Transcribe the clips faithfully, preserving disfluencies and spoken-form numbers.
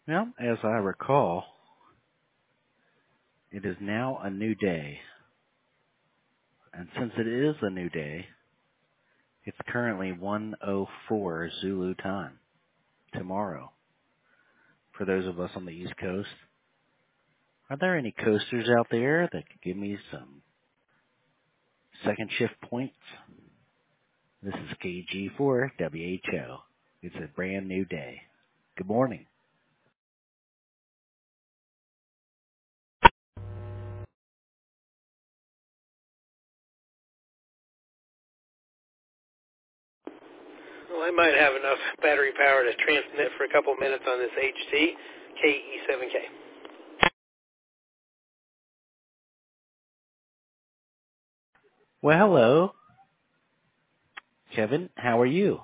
Well, as I recall, it is now a new day. And since it is a new day, it's currently one oh four Zulu time tomorrow. For those of us on the East Coast, are there any coasters out there that could give me some second shift points? This is K G for W H O. It's a brand new day. Good morning. Well, I might have enough battery power to transmit for a couple minutes on this H T K E seven K. Well, hello, Kevin. How are you?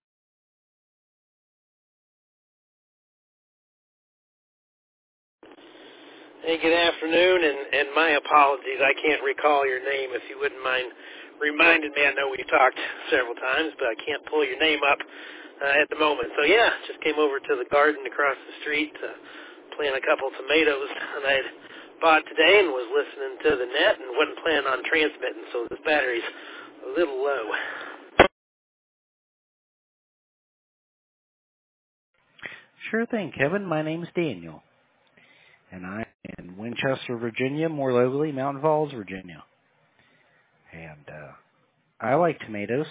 Hey, good afternoon, and, and my apologies. I can't recall your name. If you wouldn't mind reminding me, I know we've talked several times, but I can't pull your name up uh, at the moment. So, yeah, just came over to the garden across the street to plant a couple tomatoes that I had bought today and was listening to the net and wasn't planning on transmitting, so this battery's a little low. Sure thing, Kevin. My name's Daniel, and I'm in Winchester, Virginia, more locally, Mountain Falls, Virginia. And uh, I like tomatoes.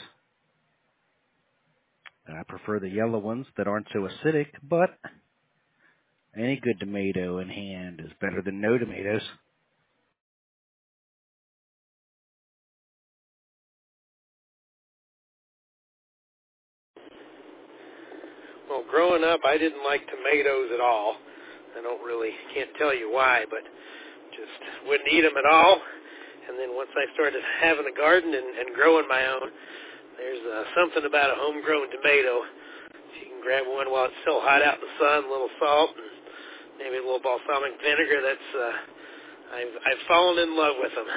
And I prefer the yellow ones that aren't so acidic, but any good tomato in hand is better than no tomatoes. Well, growing up, I didn't like tomatoes at all. I don't really, can't tell you why, but just wouldn't eat them at all. And then once I started having a garden and, and growing my own, there's uh, something about a homegrown tomato. If you can grab one while it's still hot out in the sun, a little salt, and maybe a little balsamic vinegar, that's, uh, I've, I've fallen in love with them.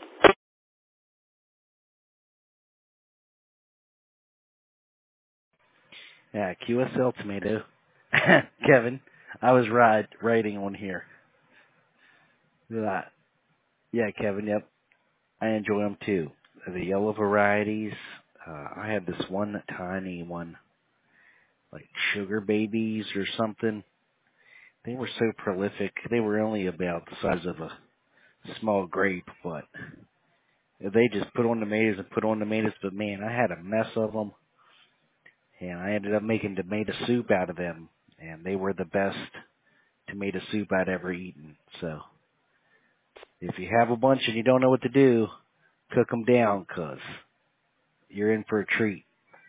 Yeah, Q S L tomato. Kevin, I was right, writing on here. Yeah, yeah, Kevin, yep. I enjoy them too. The yellow varieties. Uh, I had this one tiny one, like sugar babies or something. They were so prolific. They were only about the size of a small grape, but they just put on tomatoes and put on tomatoes. But man, I had a mess of them, and I ended up making tomato soup out of them, and they were the best tomato soup I'd ever eaten. So if you have a bunch and you don't know what to do, cook them down, 'cause you're in for a treat.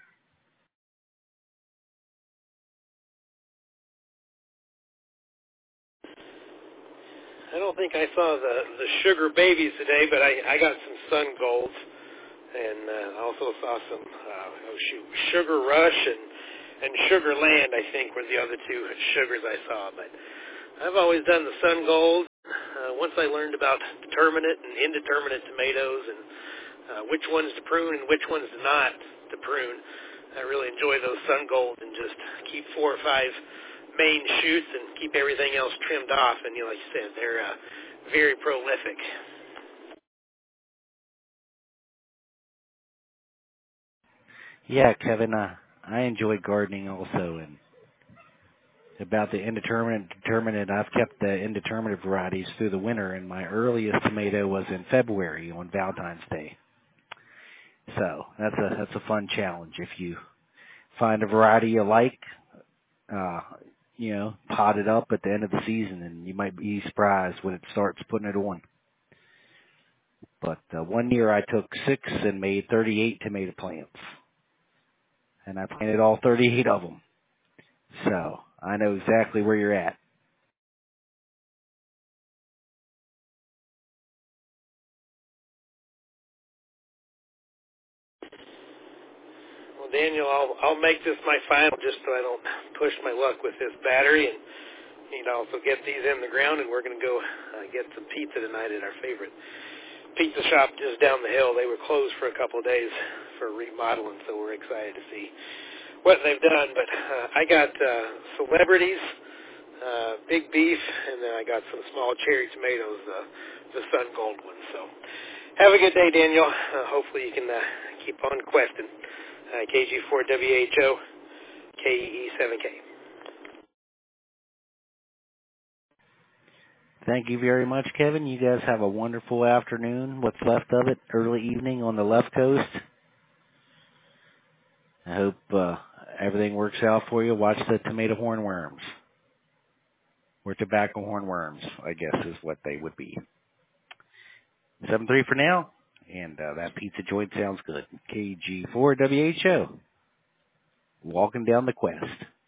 I don't think I saw the, the sugar babies today, but I, I got some sun golds. And uh, I also saw some, uh, oh shoot, Sugar Rush and, and Sugar Land, I think, were the other two sugars I saw. But I've always done the Sun Gold. Uh, once I learned about determinate and indeterminate tomatoes and uh, which ones to prune and which ones not to prune, I really enjoy those Sun Gold and just keep four or five main shoots and keep everything else trimmed off. And you know, like you said, they're uh, very prolific. Yeah, Kevin, uh, I enjoy gardening also, and about the indeterminate, determinate, I've kept the indeterminate varieties through the winter, and my earliest tomato was in February on Valentine's Day. So that's a that's a fun challenge. If you find a variety you like, uh, you know, pot it up at the end of the season, and you might be surprised when it starts putting it on. But uh, one year I took six and made thirty-eight tomato plants, and I planted all thirty-eight of them. So I know exactly where you're at. Well, Daniel, I'll I'll make this my final just so I don't push my luck with this battery, and you know, also get these in the ground, and we're going to go uh, get some pizza tonight at our favorite pizza shop just down the hill. They were closed for a couple of days for remodeling, so we're excited to see what they've done. But uh, I got uh, celebrities uh, big beef, and then I got some small cherry tomatoes, uh, the Sun Gold ones. So have a good day, Daniel. Uh, hopefully you can uh, keep on questing. Uh, K G four W H O, K E E seven K. Thank you very much, Kevin. You guys have a wonderful afternoon, what's left of it, early evening on the left coast. I hope uh, everything works out for you. Watch the tomato hornworms, or tobacco hornworms, I guess is what they would be. seven three for now, and uh, that pizza joint sounds good. K G four W H O, walking down the quest.